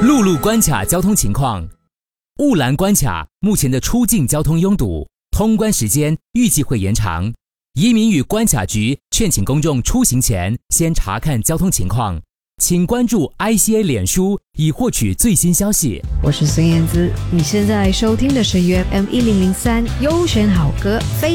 陆路关卡交通情况：雾兰关卡目前的出境交通拥堵，通关时间预计会延长。移民与关卡局劝请公众出行前先查看交通情况，请关注 ICA 脸书以获取最新消息。 我是孙燕姿，你现在收听的是 UFM 1003优选好歌。